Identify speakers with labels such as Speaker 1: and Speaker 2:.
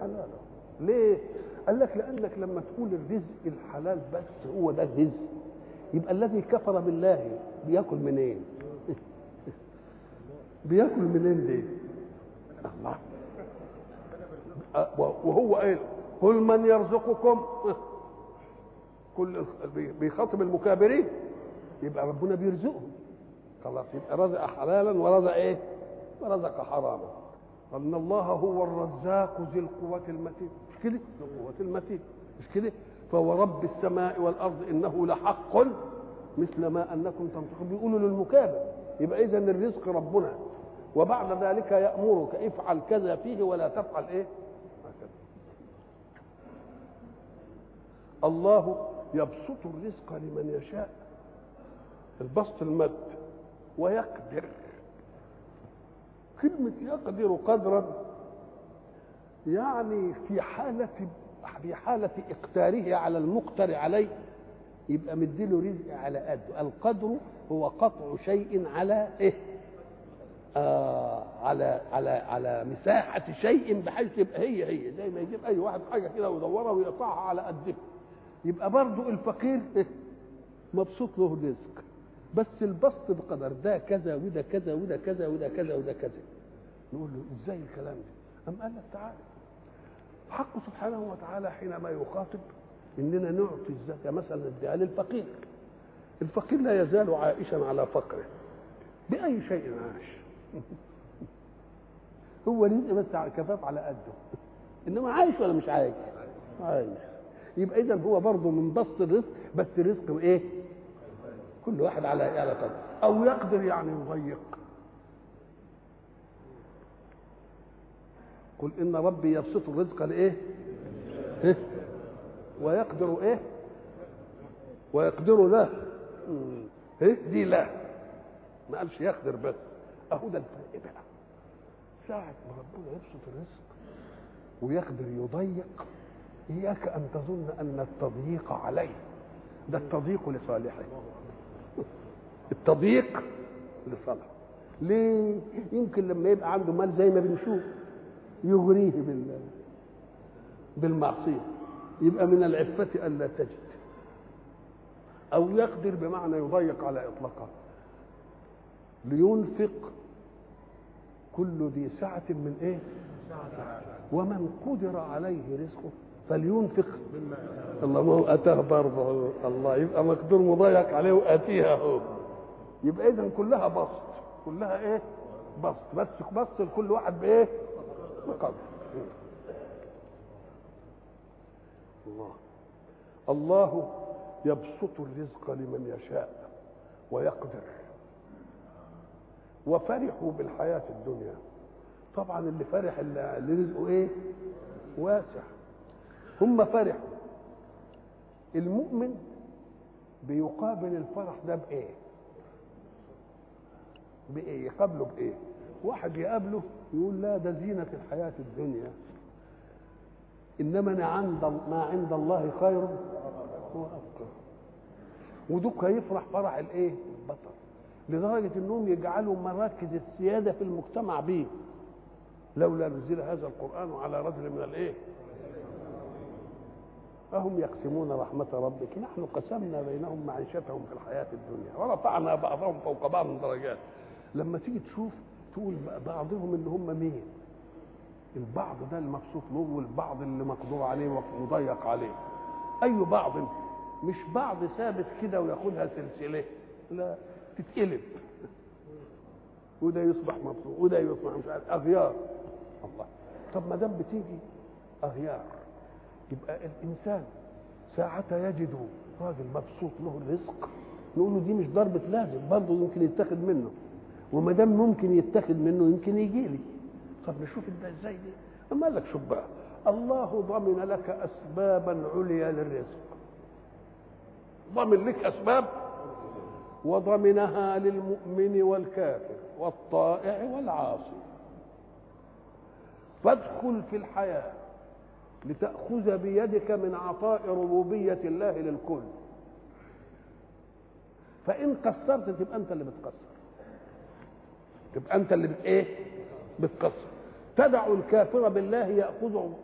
Speaker 1: حلاله. ليه؟ قال لك لانك لما تقول الرزق الحلال بس هو ده الرزق، يبقى الذي كفر بالله بياكل منين؟ بياكل منين دي؟ الله. وهو قال قل من يرزقكم، كل بيخاطب المكابرين، يبقى ربنا بيرزقهم خلاص، يبقى رزق حلالا ورزق ايه؟ ورزق حراما. ان الله هو الرزاق ذي القوة المتين، مش كده؟ ذو القوة المتين، مش كده؟ فهو رب السماء والارض انه لحق مثل ما انكم تنطقون، بيقولوا للمكابر. يبقى اذا الرزق ربنا، وبعد ذلك يأمرك افعل كذا فيه ولا تفعل ايه؟ هكذا. الله يبسط الرزق لمن يشاء، البسط المد، ويقدر. كلمة يقدر قدرا يعني في حالة إقتاره على المقتر عليه، يبقى مديله رزق على قده. القدر هو قطع شيء على ايه؟ على مساحة شيء بحيث يبقى هي زي ما يجيب أي واحد حاجة كده ويدورها ويقطعها على قده. يبقى برضه الفقير مبسوط له الرزق، بس البسط بقدر ده كذا وده كذا وده كذا وده كذا وده كذا. نقول له ازاي الكلام ده؟ أم قال لك تعالى، حقه سبحانه وتعالى حينما يخاطب اننا نعطي الزكاه مثلا اديها للفقير. الفقير لا يزال عائشا على فقره، باي شيء عاش. هو رزق بس كفاف على قده، انما عايش ولا مش عايش؟ عايش. يبقى اذا هو برضه من بسط الرزق، بس رزق ايه؟ كل واحد على قدر، او يقدر يعني يضيق. قل ان ربي يبسط الرزق لايه؟ ويقدر ايه؟ ويقدر له. دي لا، ما قالش يقدر بس. اهو ده الفرق بقى. ساعة ما ربنا يبسط الرزق ويقدر يضيق، اياك ان تظن ان التضييق عليه، ده التضييق لصالحه. التضييق لصالحه. ليه؟ يمكن لما يبقى عنده مال زي ما بنشوف يغريه بالمعصيه، يبقى من العفة ألا تجد. أو يقدر بمعنى يضيق على إطلاقه، لينفق كل ذي سعة من إيه؟ ومن قدر عليه رزقه فلينفق الله. ما هو أتاه برضه الله، يبقى مقدور مضيق عليه وأتيها هو. يبقى إذن كلها بسط، كلها إيه؟ بسط، بس لكل واحد بإيه؟ بقدر. الله يبسط الرزق لمن يشاء ويقدر. وفرحوا بالحياة الدنيا. طبعا اللي فرح اللي رزقه ايه؟ واسع. هم فرحوا. المؤمن بيقابل الفرح ده بايه؟ بايه؟ يقابله بايه؟ واحد يقابله يقول لا ده زينة الحياة الدنيا، انما ما عند الله خير وابقى. ودوك هيفرح فرح الايه؟ البطل، لدرجه انهم يجعلوا مراكز السياده في المجتمع به. لولا نزل هذا القران على رجل من الايه؟ اهم يقسمون رحمه ربك نحن قسمنا بينهم معيشتهم في الحياه الدنيا ورفعنا بعضهم فوق بعض درجات. لما تيجي تشوف تقول بعضهم اللي هم مين؟ البعض ده المبسوط له، والبعض اللي مقدور عليه ومضيق عليه. اي بعض؟ مش بعض ثابت كده وياخدها سلسله، لا، تتقلب. وده يصبح مبسوط وده يصبح مش عارف، اغيار. الله. طب ما دام بتيجي اغيار، يبقى الانسان ساعة يجد راجل مبسوط له الرزق نقول له دي مش ضربة لازم، برضه يمكن يتاخد منه، وما دام ممكن يتاخد منه يمكن يجي لي. طب نشوف ده ازاي دي. اما قال لك شوف بقى، الله ضمن لك اسبابا عليا للرزق، ضمن لك اسباب وضمنها للمؤمن والكافر والطائع والعاصي. فادخل في الحياة لتأخذ بيدك من عطاء ربوبية الله للكل. فإن قصرت تبقى أنت اللي بتقصر، تبقى أنت اللي بتقصر. تدع الكافر بالله يأخذ